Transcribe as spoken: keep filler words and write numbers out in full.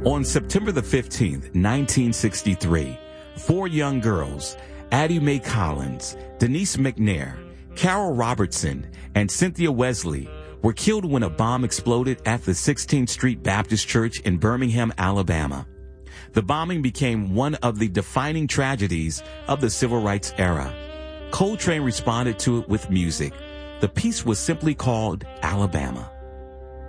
On September the fifteenth, nineteen sixty-three, four young girls, Addie Mae Collins, Denise McNair, Carol Robertson, and Cynthia Wesley, were killed when a bomb exploded at the sixteenth Street Baptist Church in Birmingham, Alabama. The bombing became one of the defining tragedies of the civil rights era. Coltrane responded to it with music. The piece was simply called Alabama.